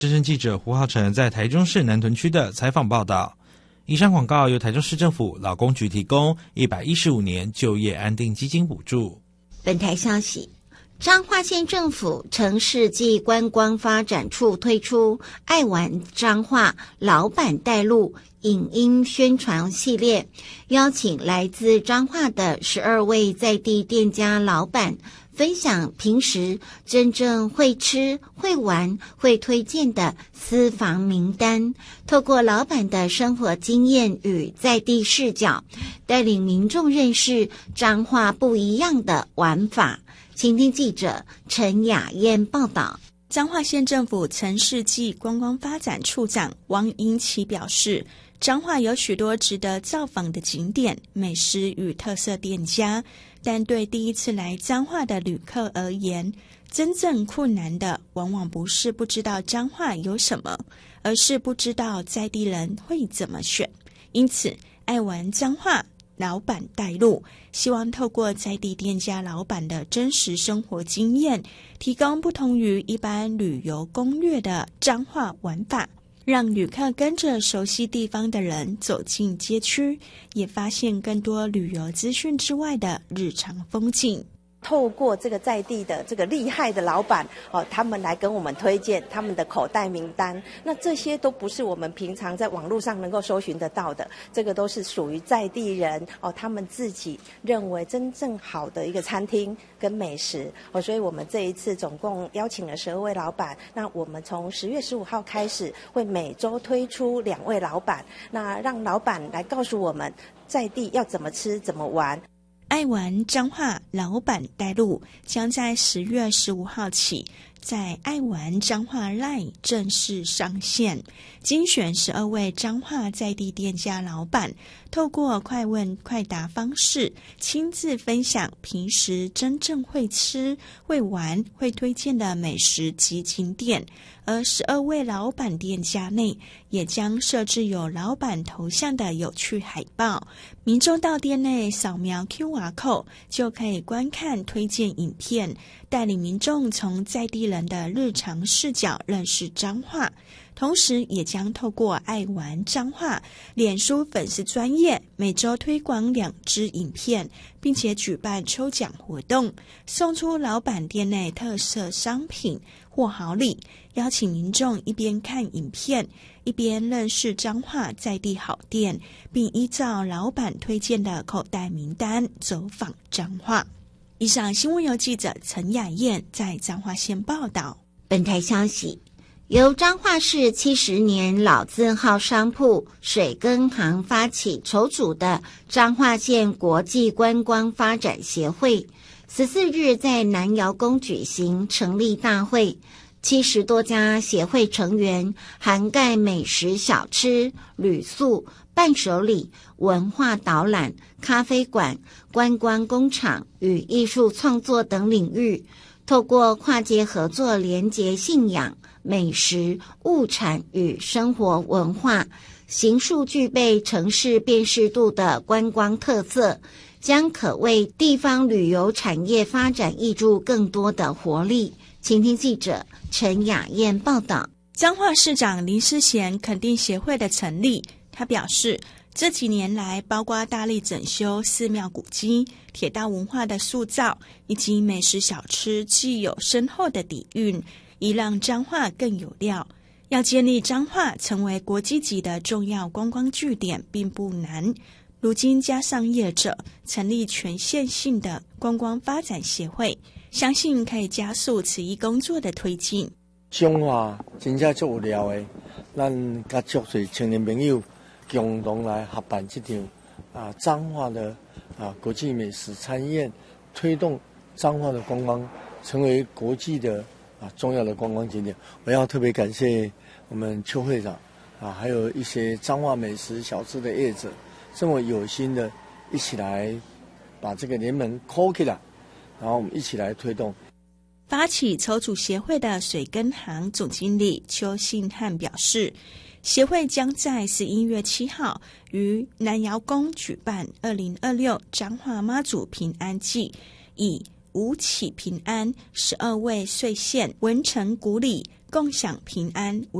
资深记者胡浩成在台中市南屯区的采访报道。以上广告由台中市政府劳工局提供115年就业安定基金补助。 本台消息，彰化县政府城市暨观光发展处推出爱玩彰化老板带路影音宣传系列，邀请来自彰化的12位在地店家老板分享平时真正会吃、会玩、会推荐的私房名单，透过老板的生活经验与在地视角，带领民众认识彰化不一样的玩法。请听记者陈雅燕报道。 彰化县政府城市暨观光发展处长王英奇表示，彰化有许多值得造访的景点、美食与特色店家，但对第一次来彰化的旅客而言，真正困难的往往不是不知道彰化有什么，而是不知道在地人会怎么选。因此，爱玩彰化老板带路，希望透过在地店家老板的真实生活经验，提供不同于一般旅游攻略的彰化玩法，让旅客跟着熟悉地方的人走进街区，也发现更多旅游资讯之外的日常风景。 透过这个在地的这个厉害的老板他们来跟我们推荐他们的口袋名单，那这些都不是我们平常在网络上能够搜寻得到的，这个都是属于在地人他们自己认为真正好的一个餐厅跟美食所以我们这一次总共邀请了12位老板，那我们从10月15号开始会每周推出2位老板，那让老板来告诉我们在地要怎么吃怎么玩。 爱玩彰化老板带路将在10月15号起在爱玩彰化 LINE 正式上线，精选12位彰化在地店家老板，透过快问快答方式，亲自分享平时真正会吃、会玩、会推荐的美食及景点。而12位老板店家内也将设置有老板头像的有趣海报，民众到店内扫描 QR code 就可以观看推荐影片，带领民众从在地人的日常视角认识彰化。同时也将透过爱玩彰化脸书粉丝专页每周推广2支影片，并且举办抽奖活动，送出老板店内特色商品或好礼，邀请民众一边看影片一边认识彰化在地好店，并依照老板推荐的口袋名单走访彰化。以上新闻由记者陈雅燕在彰化县报道。 本台消息，由彰化市70年老字号商铺水耕行发起筹组的彰化县国际观光发展协会14日在南窑宫举行成立大会，70多家协会成员涵盖美食小吃、旅宿、伴手礼、文化导览、咖啡馆、观光工厂与艺术创作等领域，透过跨界合作连结信仰、美食、物产与生活文化，形塑具备城市辨识度的观光特色，将可为地方旅游产业发展挹注更多的活力。请听记者陈雅燕报道。 彰化市长林思贤肯定协会的成立，他表示，这几年来，包括大力整修寺庙古迹、铁道文化的塑造，以及美食小吃具有深厚的底蕴，以让彰化更有料。要建立彰化成为国际级的重要观光据点并不难。如今加上业者成立全县性的观光发展协会，相信可以加速此一工作的推进。 彰化真正足有料的，咱甲足侪青年朋友共同来合办这场彰化的国际美食餐宴，推动彰化的观光成为国际的重要的观光景点。我要特别感谢我们邱会长还有一些彰化美食小吃的业者，这么有心的一起来把这个联盟扣起来，然后我们一起来推动。 发起筹组协会的水耕行总经理邱信汉表示，协会将在11月7号于南窑宫举办2026彰化妈祖平安祭，以5起平安、12位岁县、文成古礼、 共享平安。